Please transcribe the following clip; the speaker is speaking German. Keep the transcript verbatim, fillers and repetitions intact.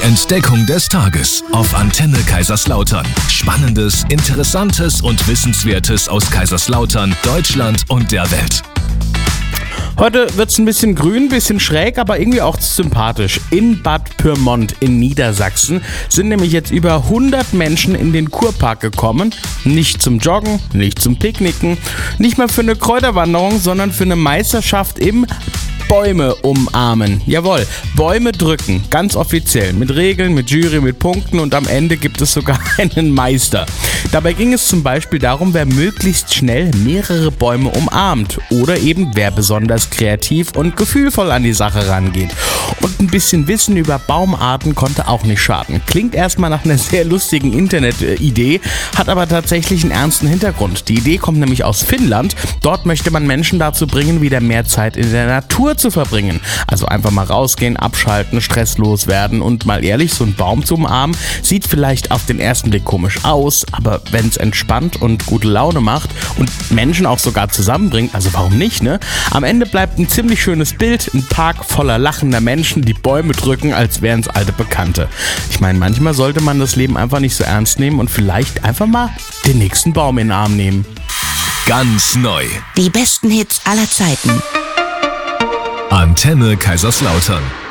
Die Entdeckung des Tages auf Antenne Kaiserslautern. Spannendes, Interessantes und Wissenswertes aus Kaiserslautern, Deutschland und der Welt. Heute wird's ein bisschen grün, ein bisschen schräg, aber irgendwie auch sympathisch. In Bad Pyrmont in Niedersachsen sind nämlich jetzt über hundert Menschen in den Kurpark gekommen. Nicht zum Joggen, nicht zum Picknicken, nicht mal für eine Kräuterwanderung, sondern für eine Meisterschaft im Bäume umarmen. Jawohl, Bäume drücken, ganz offiziell. Mit Regeln, mit Jury, mit Punkten und am Ende gibt es sogar einen Meister. Dabei ging es zum Beispiel darum, wer möglichst schnell mehrere Bäume umarmt oder eben wer besonders kreativ und gefühlvoll an die Sache rangeht. Und ein bisschen Wissen über Baumarten konnte auch nicht schaden. Klingt erstmal nach einer sehr lustigen Internet-Idee, hat aber tatsächlich einen ernsten Hintergrund. Die Idee kommt nämlich aus Finnland. Dort möchte man Menschen dazu bringen, wieder mehr Zeit in der Natur zu verbringen. Also einfach mal rausgehen, abschalten, stresslos werden und mal ehrlich, so einen Baum zu umarmen, sieht vielleicht auf den ersten Blick komisch aus, aber wenn es entspannt und gute Laune macht und Menschen auch sogar zusammenbringt, also warum nicht, ne? Am Ende bleibt ein ziemlich schönes Bild, ein Park voller lachender Menschen, die Bäume drücken, als wären es alte Bekannte. Ich meine, manchmal sollte man das Leben einfach nicht so ernst nehmen und vielleicht einfach mal den nächsten Baum in den Arm nehmen. Ganz neu. Die besten Hits aller Zeiten. Antenne Kaiserslautern.